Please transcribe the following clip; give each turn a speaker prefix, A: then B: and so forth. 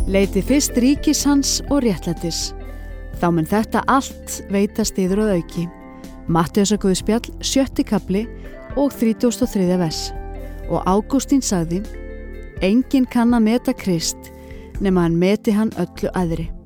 A: Leitið fyrst ríkis hans og réttlætis. Þá mun þetta allt veitast yður að auki. Matteusarguðspjall 7. kafli og 33. vers. Og Ágústín sagði: Enginn kann að meta Krist nema hann meti hann öllu æðri.